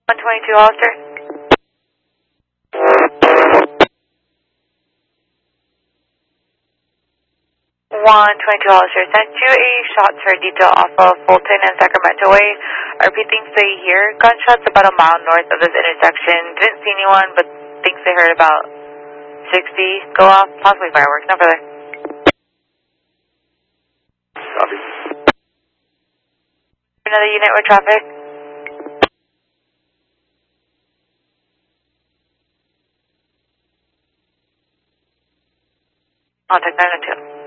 122 Hollister. 122 Hollister. Sent you a shot for detail off of Fulton and Sacramento Way. RP thinks they hear gunshots about a mile north of this intersection. Didn't see anyone, but thinks they heard about 60 go off, possibly fireworks. No further. Copy. Another unit with traffic. Contact 902.